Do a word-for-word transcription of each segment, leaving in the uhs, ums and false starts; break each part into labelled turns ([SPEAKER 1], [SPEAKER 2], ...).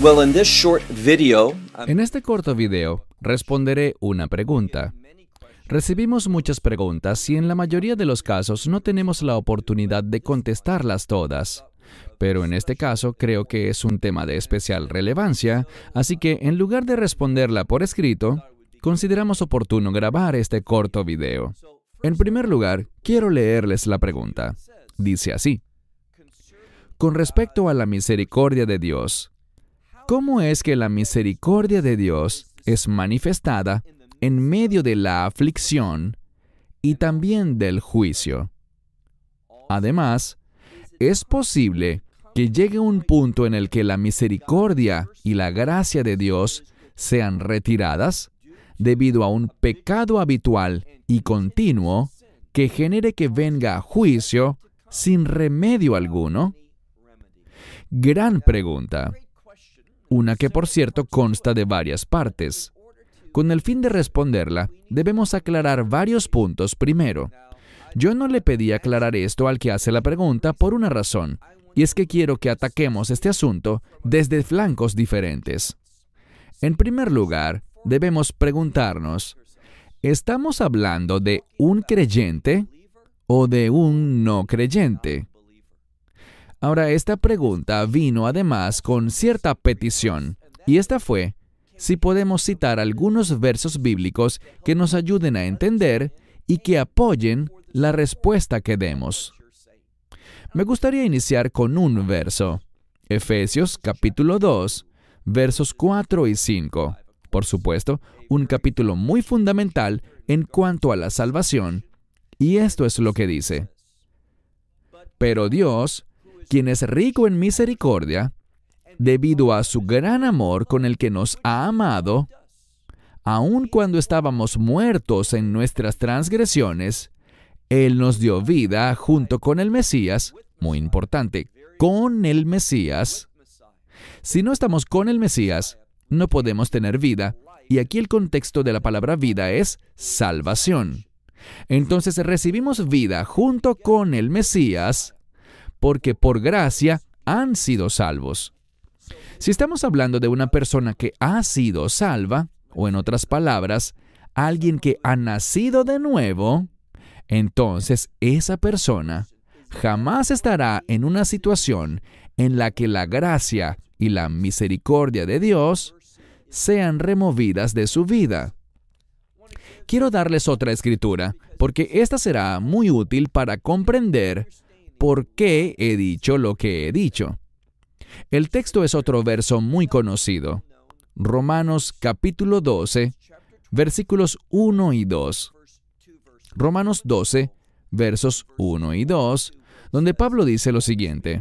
[SPEAKER 1] Well, in this short video,
[SPEAKER 2] En este corto video, responderé una pregunta. Recibimos muchas preguntas y en la mayoría de los casos no tenemos la oportunidad de contestarlas todas. Pero en este caso creo que es un tema de especial relevancia, así que en lugar de responderla por escrito, consideramos oportuno grabar este corto video. En primer lugar, quiero leerles la pregunta. Dice así: con respecto a la misericordia de Dios, ¿cómo es que la misericordia de Dios es manifestada en medio de la aflicción y también del juicio? Además, ¿es posible que llegue un punto en el que la misericordia y la gracia de Dios sean retiradas debido a un pecado habitual y continuo que genere que venga juicio sin remedio alguno? Gran pregunta. Una que, por cierto, consta de varias partes. Con el fin de responderla, debemos aclarar varios puntos primero. Yo no le pedí aclarar esto al que hace la pregunta por una razón, y es que quiero que ataquemos este asunto desde flancos diferentes. En primer lugar, debemos preguntarnos, ¿estamos hablando de un creyente o de un no creyente? Ahora, esta pregunta vino además con cierta petición, y esta fue si podemos citar algunos versos bíblicos que nos ayuden a entender y que apoyen la respuesta que demos. Me gustaría iniciar con un verso, Efesios capítulo dos, versos cuatro y cinco. Por supuesto, un capítulo muy fundamental en cuanto a la salvación, y esto es lo que dice: pero Dios, quien es rico en misericordia, debido a su gran amor con el que nos ha amado, aun cuando estábamos muertos en nuestras transgresiones, Él nos dio vida junto con el Mesías, muy importante, con el Mesías. Si no estamos con el Mesías, no podemos tener vida, y aquí el contexto de la palabra vida es salvación. Entonces recibimos vida junto con el Mesías, porque por gracia han sido salvos. Si estamos hablando de una persona que ha sido salva, o en otras palabras, alguien que ha nacido de nuevo, entonces esa persona jamás estará en una situación en la que la gracia y la misericordia de Dios sean removidas de su vida. Quiero darles otra escritura, porque esta será muy útil para comprender por qué he dicho lo que he dicho. El texto es otro verso muy conocido. Romanos capítulo doce, versículos uno y dos. Romanos doce, versos uno y dos, donde Pablo dice lo siguiente: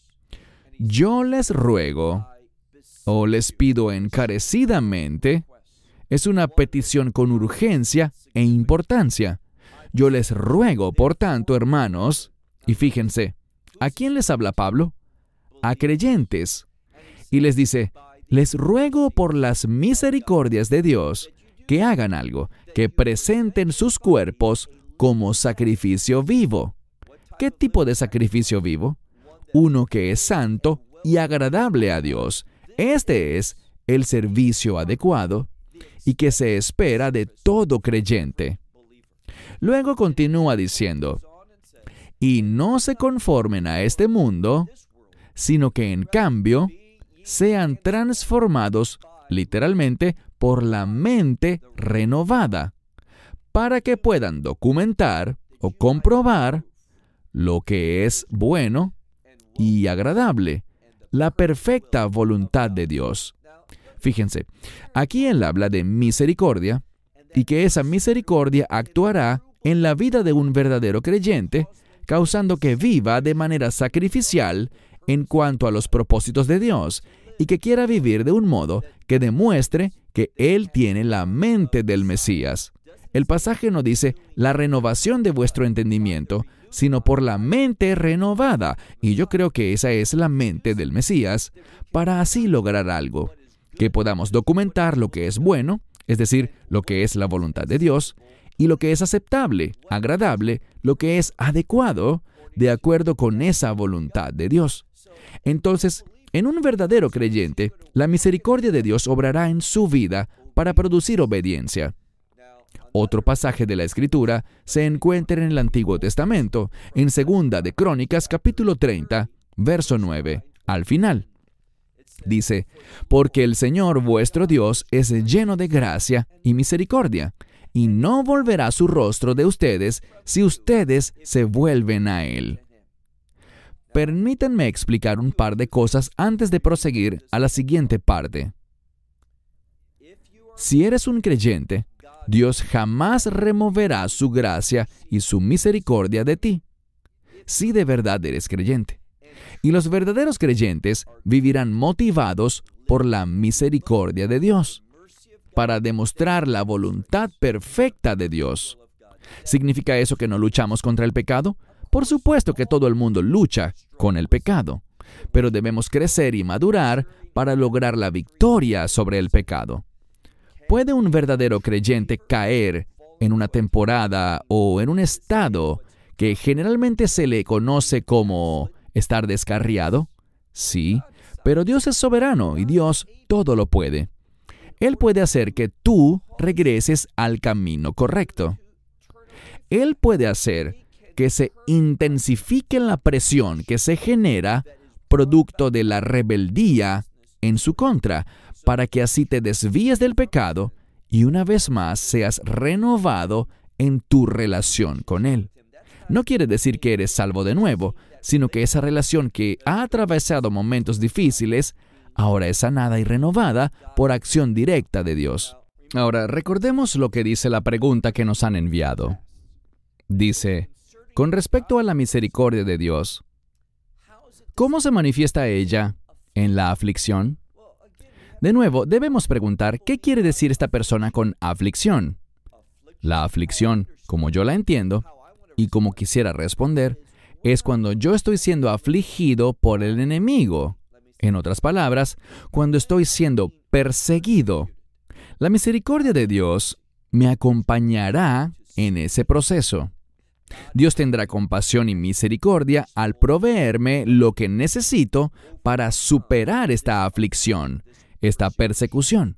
[SPEAKER 2] yo les ruego, o les pido encarecidamente, es una petición con urgencia e importancia. Yo les ruego, por tanto, hermanos, y fíjense, ¿a quién les habla Pablo? A creyentes. Y les dice, les ruego por las misericordias de Dios que hagan algo, que presenten sus cuerpos como sacrificio vivo. ¿Qué tipo de sacrificio vivo? Uno que es santo y agradable a Dios. Este es el servicio adecuado y que se espera de todo creyente. Luego continúa diciendo, y no se conformen a este mundo, sino que en cambio sean transformados, literalmente, por la mente renovada, para que puedan documentar o comprobar lo que es bueno y agradable, la perfecta voluntad de Dios. Fíjense, aquí él habla de misericordia y que esa misericordia actuará en la vida de un verdadero creyente, causando que viva de manera sacrificial en cuanto a los propósitos de Dios y que quiera vivir de un modo que demuestre que Él tiene la mente del Mesías. El pasaje no dice la renovación de vuestro entendimiento, sino por la mente renovada, y yo creo que esa es la mente del Mesías, para así lograr algo, que podamos documentar lo que es bueno, es decir, lo que es la voluntad de Dios, y lo que es aceptable, agradable, lo que es adecuado, de acuerdo con esa voluntad de Dios. Entonces, En un verdadero creyente, la misericordia de Dios obrará en su vida para producir obediencia. Otro pasaje de la Escritura se encuentra en el Antiguo Testamento, en Segunda de Crónicas, capítulo treinta, verso nueve, al final. Dice, porque el Señor vuestro Dios es lleno de gracia y misericordia, y no volverá su rostro de ustedes si ustedes se vuelven a Él. Permítanme explicar un par de cosas antes de proseguir a la siguiente parte. Si eres un creyente, Dios jamás removerá su gracia y su misericordia de ti, si de verdad eres creyente. Y los verdaderos creyentes vivirán motivados por la misericordia de Dios, para demostrar la voluntad perfecta de Dios. ¿Significa eso que no luchamos contra el pecado? Por supuesto que todo el mundo lucha con el pecado, pero debemos crecer y madurar para lograr la victoria sobre el pecado. ¿Puede un verdadero creyente caer en una temporada o en un estado que generalmente se le conoce como estar descarriado? Sí, pero Dios es soberano y Dios todo lo puede. Él puede hacer que tú regreses al camino correcto. Él puede hacer que se intensifique la presión que se genera producto de la rebeldía en su contra, para que así te desvíes del pecado y una vez más seas renovado en tu relación con Él. No quiere decir que eres salvo de nuevo, sino que esa relación que ha atravesado momentos difíciles, ahora es sanada y renovada por acción directa de Dios. Ahora, recordemos lo que dice la pregunta que nos han enviado. Dice, con respecto a la misericordia de Dios, ¿cómo se manifiesta ella en la aflicción? De nuevo, debemos preguntar, ¿qué quiere decir esta persona con aflicción? La aflicción, como yo la entiendo, y como quisiera responder, es cuando yo estoy siendo afligido por el enemigo. En otras palabras, cuando estoy siendo perseguido. La misericordia de Dios me acompañará en ese proceso. Dios tendrá compasión y misericordia al proveerme lo que necesito para superar esta aflicción, esta persecución.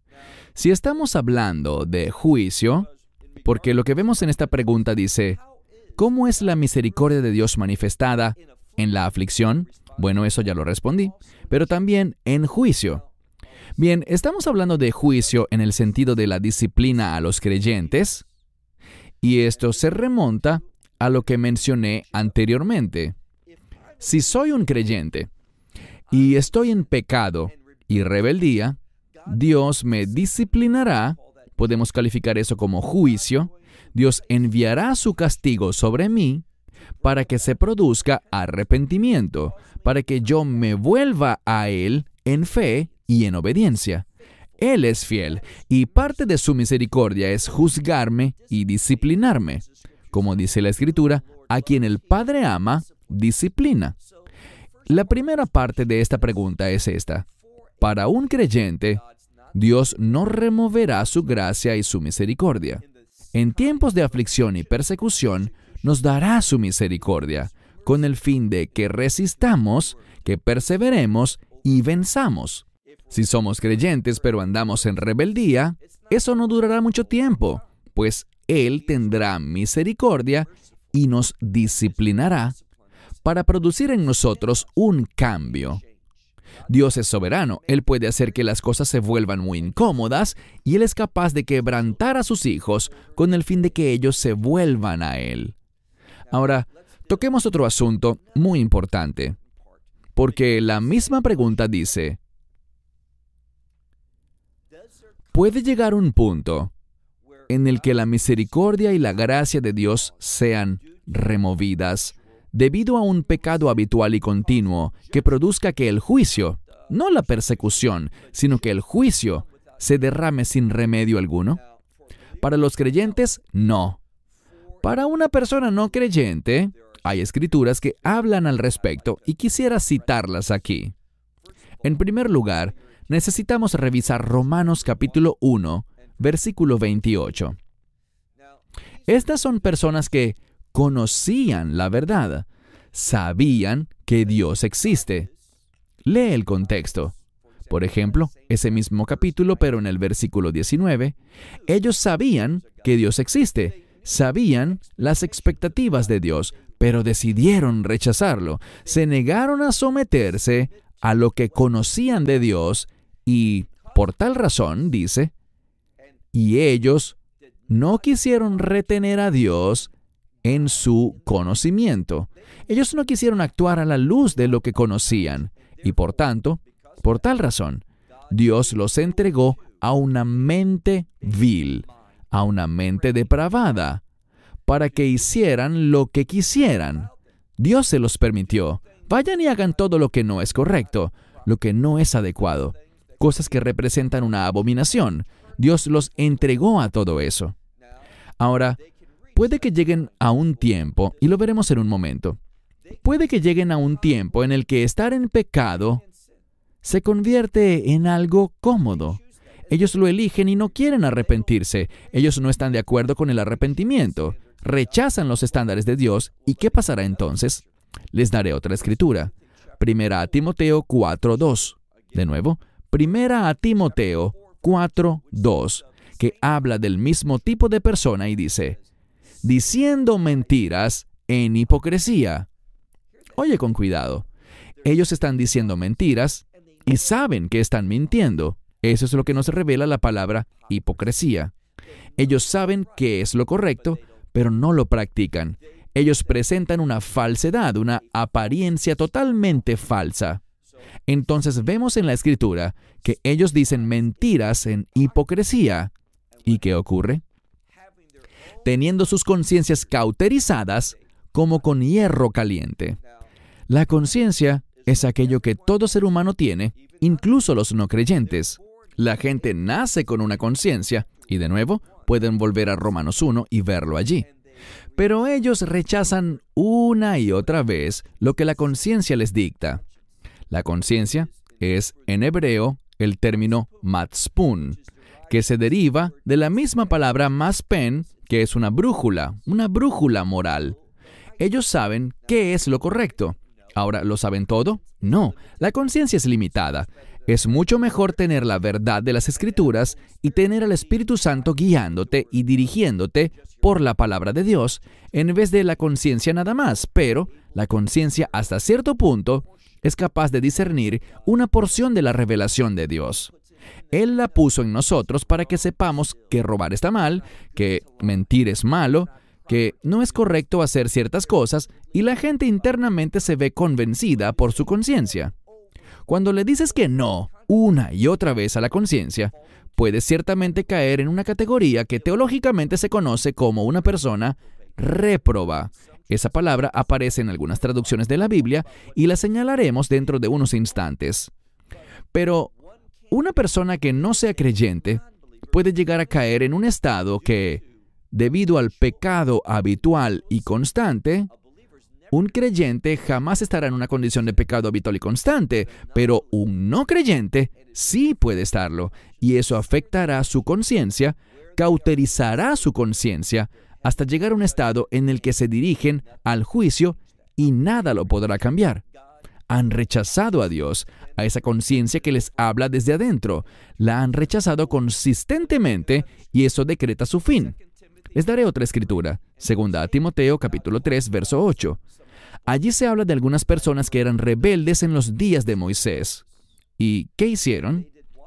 [SPEAKER 2] Si estamos hablando de juicio, porque lo que vemos en esta pregunta dice, ¿cómo es la misericordia de Dios manifestada en la aflicción? Bueno, eso ya lo respondí, pero también en juicio. Bien, ¿estamos hablando de juicio en el sentido de la disciplina a los creyentes? Y esto se remonta a lo que mencioné anteriormente. Si soy un creyente y estoy en pecado y rebeldía, Dios me disciplinará, podemos calificar eso como juicio. Dios enviará su castigo sobre mí para que se produzca arrepentimiento, para que yo me vuelva a Él en fe y en obediencia. Él es fiel, y parte de su misericordia es juzgarme y disciplinarme. Como dice la Escritura, a quien el Padre ama, disciplina. La primera parte de esta pregunta es esta. Para un creyente, Dios no removerá su gracia y su misericordia. En tiempos de aflicción y persecución, nos dará su misericordia, con el fin de que resistamos, que perseveremos y venzamos. Si somos creyentes pero andamos en rebeldía, eso no durará mucho tiempo, pues Él tendrá misericordia y nos disciplinará para producir en nosotros un cambio. Dios es soberano, Él puede hacer que las cosas se vuelvan muy incómodas y Él es capaz de quebrantar a sus hijos con el fin de que ellos se vuelvan a Él. Ahora, toquemos otro asunto muy importante, porque la misma pregunta dice, ¿puede llegar un punto en el que la misericordia y la gracia de Dios sean removidas debido a un pecado habitual y continuo que produzca que el juicio, no la persecución, sino que el juicio se derrame sin remedio alguno? Para los creyentes, no. Para una persona no creyente, hay escrituras que hablan al respecto y quisiera citarlas aquí. En primer lugar, necesitamos revisar Romanos capítulo uno, versículo veintiocho. Estas son personas que conocían la verdad, sabían que Dios existe. Lee el contexto. Por ejemplo, ese mismo capítulo, pero en el versículo diecinueve, ellos sabían que Dios existe, sabían las expectativas de Dios, pero decidieron rechazarlo. Se negaron a someterse a lo que conocían de Dios y, por tal razón, dice, y ellos no quisieron retener a Dios en su conocimiento. Ellos no quisieron actuar a la luz de lo que conocían y, por tanto, por tal razón, Dios los entregó a una mente vil, a una mente depravada, para que hicieran lo que quisieran. Dios se los permitió. Vayan y hagan todo lo que no es correcto, lo que no es adecuado, cosas que representan una abominación. Dios los entregó a todo eso. Ahora, puede que lleguen a un tiempo, y lo veremos en un momento, puede que lleguen a un tiempo en el que estar en pecado se convierte en algo cómodo. Ellos lo eligen y no quieren arrepentirse. Ellos no están de acuerdo con el arrepentimiento. Rechazan los estándares de Dios. ¿Y qué pasará entonces? Les daré otra escritura. Primera a Timoteo cuatro dos. De nuevo, Primera a Timoteo cuatro dos, que habla del mismo tipo de persona y dice, diciendo mentiras en hipocresía. Oye con cuidado. Ellos están diciendo mentiras y saben que están mintiendo. Eso es lo que nos revela la palabra hipocresía. Ellos saben que es lo correcto, pero no lo practican. Ellos presentan una falsedad, una apariencia totalmente falsa. Entonces vemos en la Escritura que ellos dicen mentiras en hipocresía. ¿Y qué ocurre? Teniendo sus conciencias cauterizadas como con hierro caliente. La conciencia es aquello que todo ser humano tiene, incluso los no creyentes. La gente nace con una conciencia, y de nuevo, pueden volver a Romanos uno y verlo allí. Pero ellos rechazan una y otra vez lo que la conciencia les dicta. La conciencia es, en hebreo, el término matzpun, que se deriva de la misma palabra maspen, que es una brújula, una brújula moral. Ellos saben qué es lo correcto. Ahora, ¿lo saben todo? No, la conciencia es limitada. Es mucho mejor tener la verdad de las Escrituras y tener al Espíritu Santo guiándote y dirigiéndote por la palabra de Dios, en vez de la conciencia nada más. Pero la conciencia, hasta cierto punto, es capaz de discernir una porción de la revelación de Dios. Él la puso en nosotros para que sepamos que robar está mal, que mentir es malo, que no es correcto hacer ciertas cosas, y la gente internamente se ve convencida por su conciencia. Cuando le dices que no una y otra vez a la conciencia, puedes ciertamente caer en una categoría que teológicamente se conoce como una persona réproba. Esa palabra aparece en algunas traducciones de la Biblia y la señalaremos dentro de unos instantes. Pero una persona que no sea creyente puede llegar a caer en un estado que, debido al pecado habitual y constante, un creyente jamás estará en una condición de pecado habitual y constante, pero un no creyente sí puede estarlo, y eso afectará su conciencia, cauterizará su conciencia, hasta llegar a un estado en el que se dirigen al juicio y nada lo podrá cambiar. Han rechazado a Dios, a esa conciencia que les habla desde adentro. La han rechazado consistentemente y eso decreta su fin. Les daré otra escritura, segunda a Timoteo capítulo tres, verso ocho. Allí se habla de algunas personas que eran rebeldes en los días de Moisés. ¿Y qué hicieron?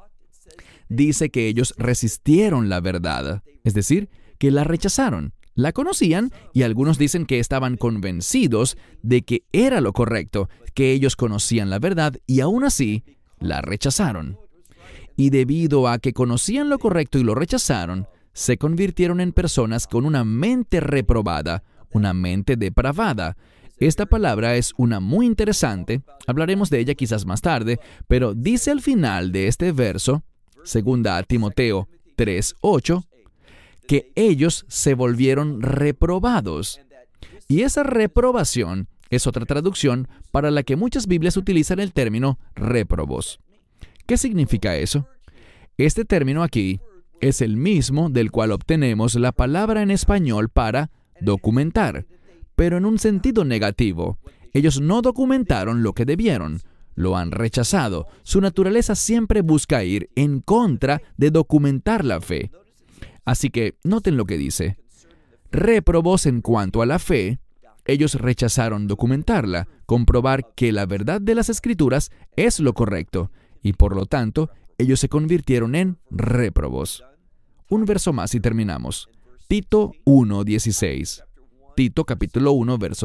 [SPEAKER 2] Dice que ellos resistieron la verdad, es decir, que la rechazaron. La conocían y algunos dicen que estaban convencidos de que era lo correcto, que ellos conocían la verdad y aún así la rechazaron. Y debido a que conocían lo correcto y lo rechazaron, se convirtieron en personas con una mente reprobada, una mente depravada. Esta palabra es una muy interesante, hablaremos de ella quizás más tarde, pero dice al final de este verso, segunda a Timoteo tres ocho, que ellos se volvieron reprobados. Y esa reprobación es otra traducción para la que muchas Biblias utilizan el término réprobos. ¿Qué significa eso? Este término aquí es el mismo del cual obtenemos la palabra en español para documentar, pero en un sentido negativo. Ellos no documentaron lo que debieron, lo han rechazado. Su naturaleza siempre busca ir en contra de documentar la fe. Así que noten lo que dice. Réprobos en cuanto a la fe, ellos rechazaron documentarla, comprobar que la verdad de las Escrituras es lo correcto, y por lo tanto, ellos se convirtieron en réprobos. Un verso más y terminamos. Tito uno dieciséis. Tito capítulo uno, verso